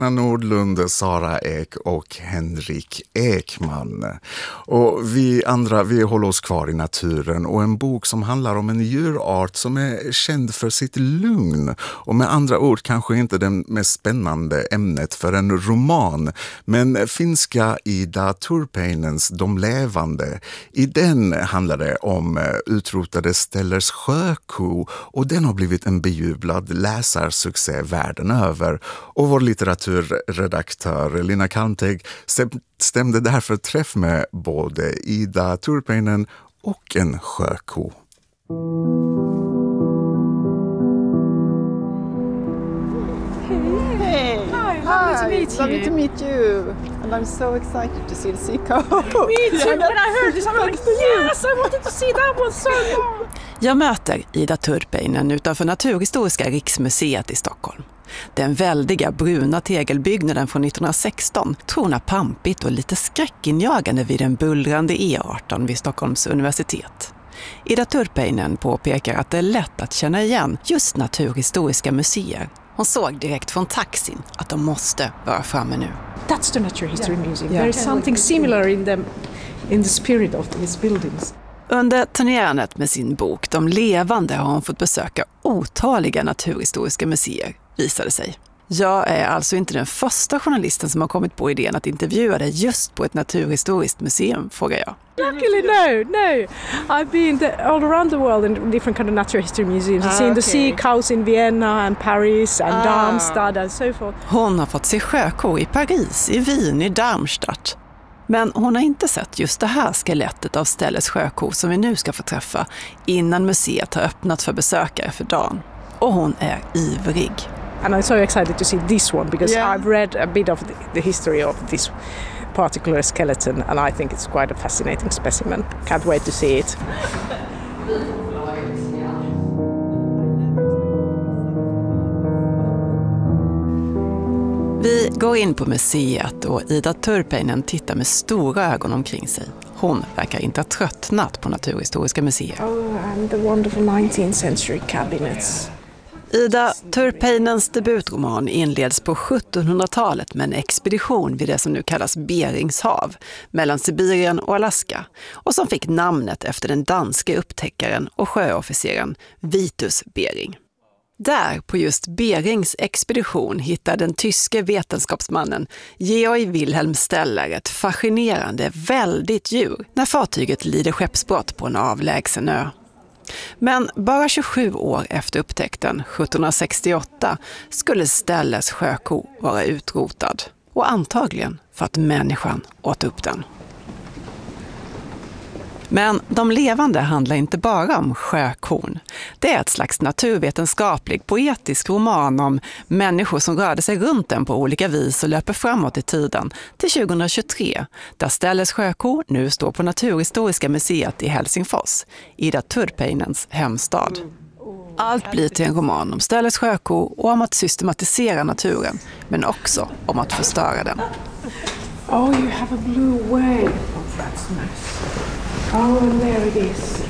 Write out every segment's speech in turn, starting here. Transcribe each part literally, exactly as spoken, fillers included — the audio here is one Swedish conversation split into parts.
Nordlund, Sara Ek och Henrik Ekman. Och vi andra, vi håller oss kvar i naturen och en bok som handlar om en djurart som är känd för sitt lugn och med andra ord kanske inte det mest spännande ämnet för en roman, men finska Ida Turpeinens De levande. I den handlar det om utrotade Stellers sjöko och den har blivit en bejublad läsarsuccé världen över. Och vår litteraturredaktör Lina Kalmteg stämde därför träff med både Ida Turpeinen och en sjöko. Hey. Hi, lovely to meet you. Lovely to meet you. And I'm so excited to see the sea cow. Me too. When I heard this, I was like, yes, I wanted to see that one so long. Jag möter Ida Turpeinen utanför Naturhistoriska riksmuseet i Stockholm. Den väldiga bruna tegelbyggnaden från nittonhundrasexton tronar pampigt och lite skräckinjagande vid den bullrande E arton vid Stockholms universitet. Ida Turpeinen påpekar att det är lätt att känna igen just Naturhistoriska museer. Hon såg direkt från taxin att de måste vara framme nu. That's the Natural History Yeah. Museum. Yeah. There is something similar in the, in the spirit of these buildings. Under turnerandet med sin bok De levande har hon fått besöka otaliga naturhistoriska museer, visade sig. Jag är alltså inte den första journalisten som har kommit på idén att intervjua dig just på ett naturhistoriskt museum, frågar jag. Luckily, no, no. I've been the, all around the world in different kind of natural history museums. I've Ah, seen okay. the sea cows in Vienna and Paris and Ah. Darmstadt and so forth. Hon har fått se sjökor i Paris, i Wien, i Darmstadt. Men hon har inte sett just det här skelettet av Stellers sjöko som vi nu ska få träffa innan museet har öppnat för besökare för dagen. Och hon är ivrig. And I'm so excited to see this one because Yeah. I've read a bit of the, the history of this particular skeleton and I think it's quite a fascinating specimen. Can't wait to see it. Vi går in på museet och Ida Turpeinen tittar med stora ögon omkring sig. Hon verkar inte ha tröttnat på Naturhistoriska museer. Oh, and the wonderful nineteenth century cabinets. Ida Turpeinens debutroman inleds på sjuttonhundratalet med en expedition vid det som nu kallas Berings hav mellan Sibirien och Alaska och som fick namnet efter den danske upptäckaren och sjöofficeren Vitus Bering. Där på just Berings expedition hittar den tyske vetenskapsmannen Georg Wilhelm Steller ett fascinerande, väldigt djur när fartyget lider skeppsbrott på en avlägsen ö. Men bara tjugosju år efter upptäckten, sjuttonhundrasextioåtta, skulle Stellers sjöko vara utrotad. Och antagligen för att människan åt upp den. Men De levande handlar inte bara om sjökorn. Det är ett slags naturvetenskaplig, poetisk roman om människor som rörde sig runt den på olika vis och löper framåt i tiden till tjugohundratjugotre, där Stellers sjöko nu står på Naturhistoriska museet i Helsingfors, Ida Turpeinens hemstad. Allt blir till en roman om Stellers sjöko och om att systematisera naturen, men också om att förstöra den. Oh, you have a blue whale. Oh, that's nice. Oh, and there it is.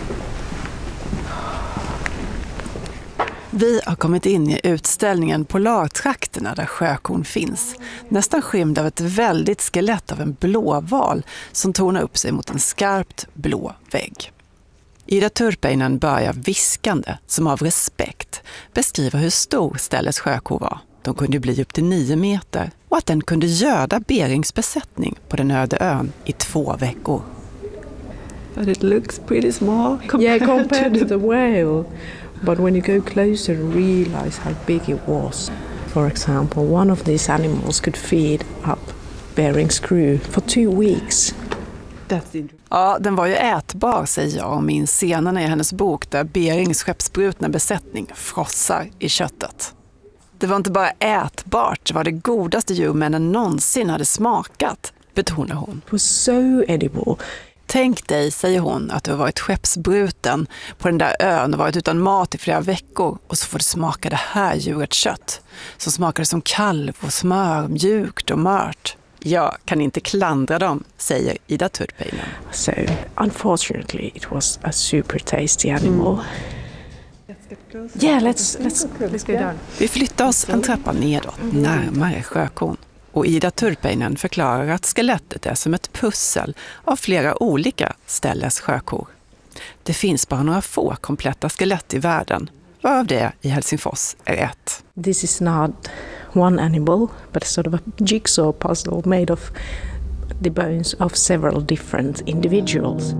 Vi har kommit in i utställningen Polartrakterna där sjökorn finns. Nästan skymd av ett väldigt skelett av en blåval som tornar upp sig mot en skarpt blå vägg. Ida Turpeinen börjar viskande, som av respekt, beskriva hur stor Stellers sjöko var. De kunde bli upp till nio meter och att den kunde göda Berings besättning på den öde ön i två veckor. But it looks pretty small compared, Yeah, compared to to the... the whale. But when you go closer and realize how big it was. For example, one of these animals could feed up Bering's crew for two weeks. Ja, den var ju ätbar, säger jag och min scenerna i hennes bok där Berings skeppsbrutna besättning frossar i köttet. Det var inte bara ätbart, det var det godaste djurmännen någonsin hade smakat, betonar hon. It was so edible. Tänk dig, säger hon, att du har varit skeppsbruten på den där ön och varit utan mat i flera veckor och så får du smaka det här djurets kött som smakar som kalv och smör, mjukt och mört. Jag kan inte klandra dem, säger Ida Turpeinen. So, unfortunately, it was a super tasty animal. Let's get Yeah, let's, let's, let's go down. Vi flyttar oss en trappa nedåt, närmare sjökon. Och Ida Turpeinen förklarar att skelettet är som ett pussel av flera olika ställes sjökor. Det finns bara några få kompletta skelett i världen, varav det i Helsingfors är ett. This is not one animal, but sort of a jigsaw puzzle made of the bones of several different individuals.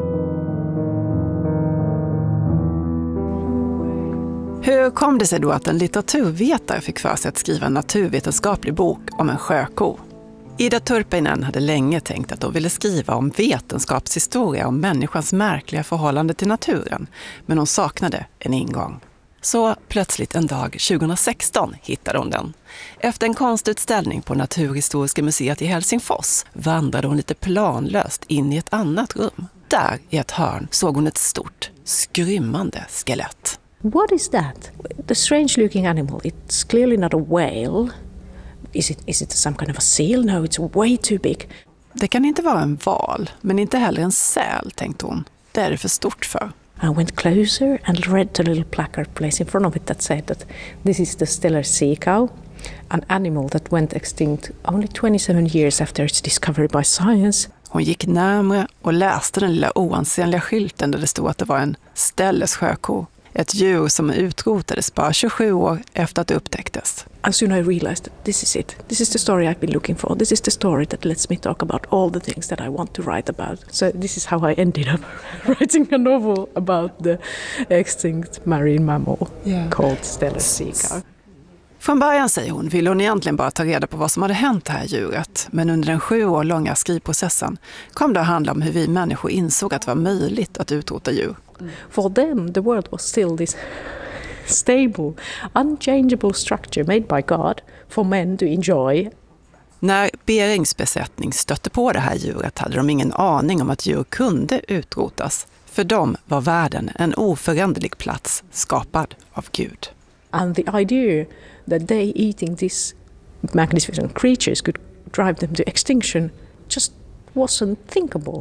Hur kom det sig då att en litteraturvetare fick för sig att skriva en naturvetenskaplig bok om en sjöko? Ida Turpeinen hade länge tänkt att hon ville skriva om vetenskapshistoria om människans märkliga förhållande till naturen, men hon saknade en ingång. Så plötsligt en dag tjugohundrasexton hittade hon den. Efter en konstutställning på Naturhistoriska museet i Helsingfors vandrade hon lite planlöst in i ett annat rum. Där i ett hörn såg hon ett stort, skrymmande skelett. What is that? The strange looking animal, it's clearly not a whale. Is it, is it some kind of a seal? No, it's way too big. Det kan inte vara en val, men inte heller en säl, tänkte hon. Det är det för stort för. I went closer and read the little placard placed in front of it that said that this is the Steller sea cow, an animal that went extinct only twenty-seven years after its discovery by science. Hon gick närmare och läste den lilla oansenliga skylten där det stod att det var en Stelles sjöko. Ett djur som utrotades bara tjugosju år efter att det upptäcktes. As soon I realized that this is it. This is the story I've been looking for. This is the story that lets me talk about all the things that I want to write about. So this is how I ended up writing a novel about the extinct marine mammal yeah. called Steller sea cow. Från början, säger hon, ville hon egentligen bara ta reda på vad som hade hänt det här djuret. Men under den sju år långa skrivprocessen kom det att handla om hur vi människor insåg att det var möjligt att utrota djur. For them, the world was still this stable, unchangeable structure made by God for men to enjoy. När Berings besättning stötte på det här djuret hade de ingen aning om att djur kunde utrotas. För dem var världen en oföränderlig plats skapad av Gud. And the idea that they eating these magnificent creatures could drive them to extinction just wasn't thinkable.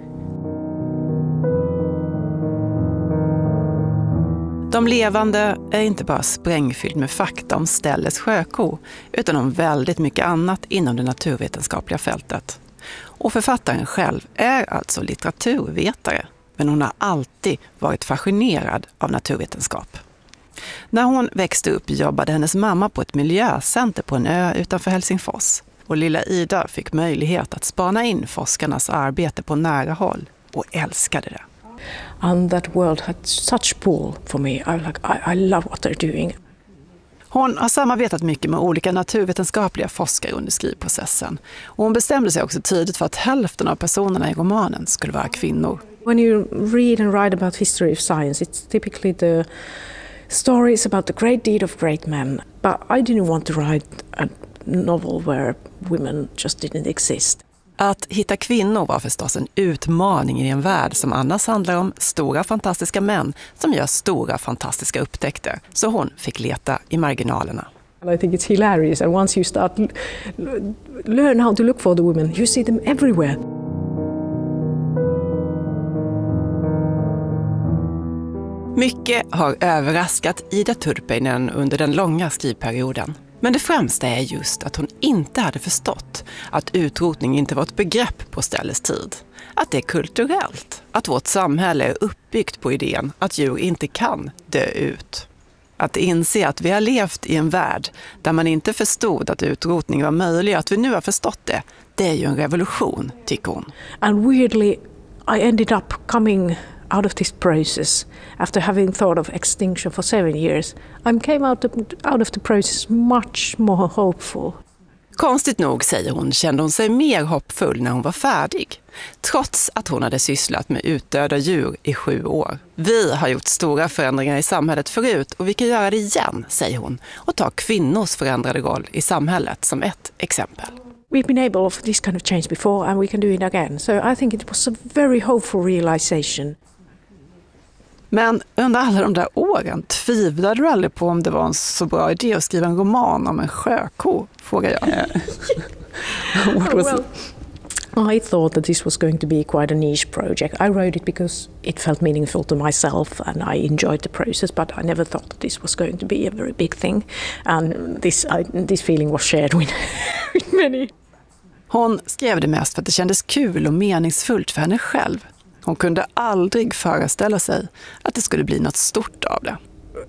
De levande är inte bara sprängfylld med fakta om Stelles sjöko, utan om väldigt mycket annat inom det naturvetenskapliga fältet. Och författaren själv är alltså litteraturvetare, men hon har alltid varit fascinerad av naturvetenskap. När hon växte upp jobbade hennes mamma på ett miljöcenter på en ö utanför Helsingfors. Och lilla Ida fick möjlighet att spana in forskarnas arbete på nära håll och älskade det. And that world had such pull for me. I like I, I love what they're doing. Hon har samarbetat mycket med olika naturvetenskapliga forskare under skrivprocessen. Och hon bestämde sig också tidigt för att hälften av personerna i romanen skulle vara kvinnor. When you read and write about history of science, it's typically the stories about the great deed of great men. But I didn't want to write a novel where women just didn't exist. Att hitta kvinnor var förstås en utmaning i en värld som annars handlar om stora fantastiska män som gör stora fantastiska upptäckter. Så hon fick leta i marginalerna. I think it's hilarious, and once you start l- learn how to look for the women, you see them everywhere. Mycket har överraskat Ida Turpeinen under den långa skrivperioden. Men det främsta är just att hon inte hade förstått att utrotning inte var ett begrepp på Stelles tid. Att det är kulturellt. Att vårt samhälle är uppbyggt på idén att djur inte kan dö ut. Att inse att vi har levt i en värld där man inte förstod att utrotning var möjlig, att vi nu har förstått det, det är ju en revolution, tycker hon. And weirdly, I ended up coming out of this process after having thought of extinction for seven years. I came out of, out of the process much more hopeful. Konstigt nog, säger hon, kände hon sig mer hoppfull när hon var färdig. Trots att hon hade sysslat med utdöda djur i sju år. Vi har gjort stora förändringar i samhället förut och vi kan göra det igen, säger hon. Och ta kvinnors förändrade roll i samhället som ett exempel. We've been able of this kind of change before and we can do it again. So I think it was a very hopeful realization. Men under alla de där åren tvivlade du aldrig på om det var en så bra idé att skriva en roman om en sjöko, frågar jag. What was well, I thought that this was going to be quite a niche project. I wrote it because it felt meaningful to myself and I enjoyed the process, but I never thought that this was going to be a very big thing. And this, I, this feeling was shared with, with many. Hon skrev det mest för att det kändes kul och meningsfullt för henne själv. Hon kunde aldrig föreställa sig att det skulle bli något stort av det.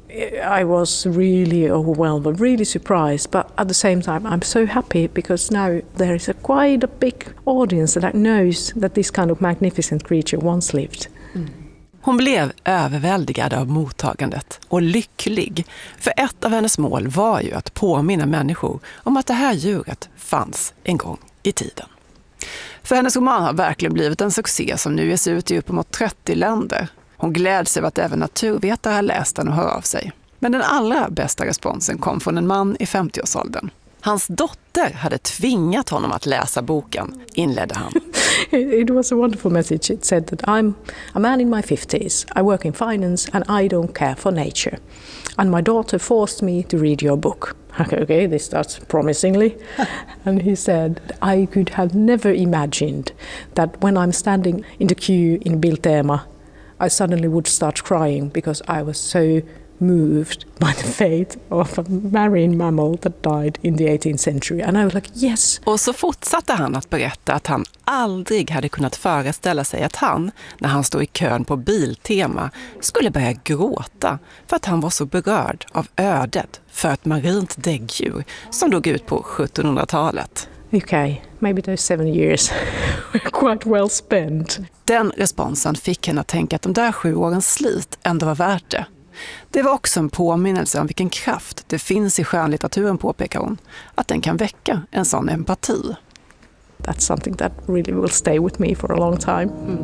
I was really overwhelmed, really surprised, but at the same time I'm so happy because now there is a quite a big audience that knows that this kind of magnificent creature once lived. Mm. Hon blev överväldigad av mottagandet och lycklig, för ett av hennes mål var ju att påminna människor om att det här djuret fanns en gång i tiden. För hennes roman har verkligen blivit en succé som nu ges ut i uppemot trettio länder. Hon gläds över att även naturvetare har läst den och hör av sig. Men den allra bästa responsen kom från en man i femtioårsåldern. Hans dotter hade tvingat honom att läsa boken, inledde han. It was a wonderful message. It said that I'm a man in my fifties, I work in finance and I don't care for nature. And my daughter forced me to read your book. Okay, okay, this starts promisingly. And he said, I could have never imagined that when I'm standing in the queue in Biltema, I suddenly would start crying because I was so moved by the fate of a marine mammal that died in the eighteenth century. And I was like, yes. Och så fortsatte han att berätta att han aldrig hade kunnat föreställa sig att han, när han stod i kön på Biltema, skulle börja gråta för att han var så berörd av ödet för ett marint däggdjur som dog ut på sjuttonhundratalet. Okay, maybe those seven years were quite well spent. Den responsen fick henne att tänka att de där sju årens slit ändå var värt det. Det var också en påminnelse om vilken kraft det finns i skönlitteraturen, påpekar hon, att den kan väcka en sån empati. That's something that really will stay with me for a long time. Mm.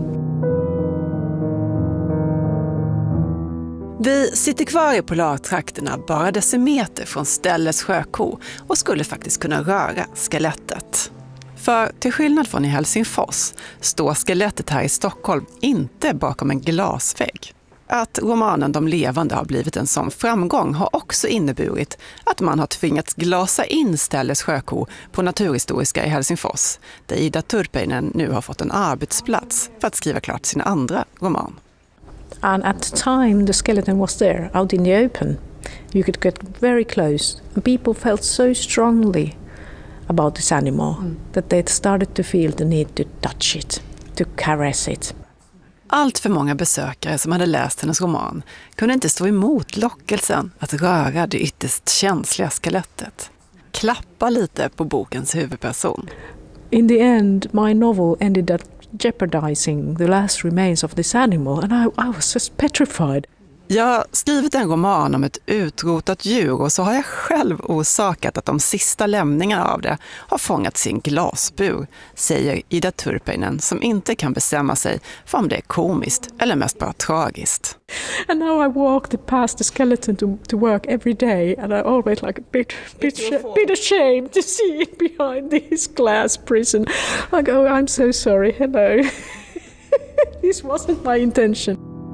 Vi sitter kvar i polartrakterna bara decimeter från Ställes sjöko och skulle faktiskt kunna röra skelettet. För till skillnad från i Helsingfors står skelettet här i Stockholm inte bakom en glasvägg. Att romanen De levande har blivit en sån framgång har också inneburit att man har tvingats glasa in Ställes sjöko på Naturhistoriska i Helsingfors, där Ida Turpeinen nu har fått en arbetsplats för att skriva klart sin andra roman. And at the time the skeleton was there, out in the open, you could get very close. And people felt so strongly about this animal mm. that they started to feel the need to touch it, to caress it. Allt för många besökare som hade läst hennes roman kunde inte stå emot lockelsen att röra det ytterst känsliga skelettet. Klappa lite på bokens huvudperson. In the end, my novel ended up jeopardizing the last remains of this animal and I, I was just petrified. Jag har skrivit en roman om ett utrotat djur och så har jag själv orsakat att de sista lämningarna av det har fångats i en glasbur, säger Ida Turpeinen som inte kan bestämma sig för om det är komiskt eller mest bara tragiskt. And now I walk past the skeleton to, to work every day and I always like a bit, bit, sh- bit ashamed to see it behind this glass prison. I go, I'm so sorry, hello. This wasn't my intention.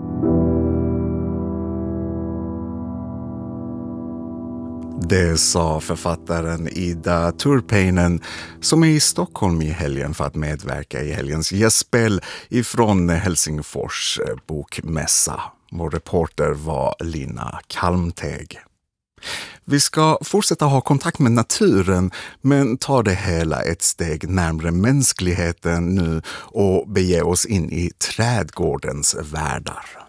Det sa författaren Ida Turpeinen som är i Stockholm i helgen för att medverka i helgens gästspel ifrån Helsingfors bokmässa. Vår reporter var Lina Kalmteg. Vi ska fortsätta ha kontakt med naturen men ta det hela ett steg närmare mänskligheten nu och bege oss in i trädgårdens världar.